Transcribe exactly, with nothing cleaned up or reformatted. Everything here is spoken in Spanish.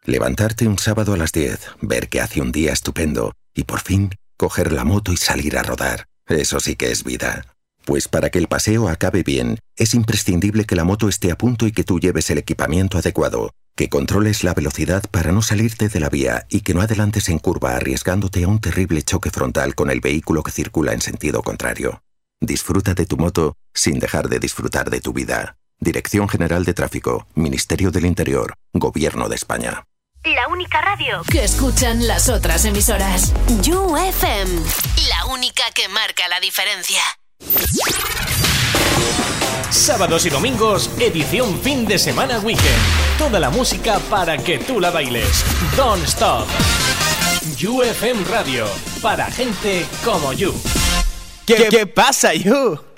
Levantarte un sábado a las diez, ver que hace un día estupendo y por fin coger la moto y salir a rodar. Eso sí que es vida. Pues para que el paseo acabe bien, es imprescindible que la moto esté a punto y que tú lleves el equipamiento adecuado, que controles la velocidad para no salirte de la vía y que no adelantes en curva arriesgándote a un terrible choque frontal con el vehículo que circula en sentido contrario. Disfruta de tu moto sin dejar de disfrutar de tu vida. Dirección General de Tráfico, Ministerio del Interior, Gobierno de España. La única radio que escuchan las otras emisoras. You F M, la única que marca la diferencia. Sábados y domingos, edición fin de semana weekend. Toda la música para que tú la bailes. Don't Stop. You F M Radio, para gente como You. ¿Qué, ¿Qué pasa, You?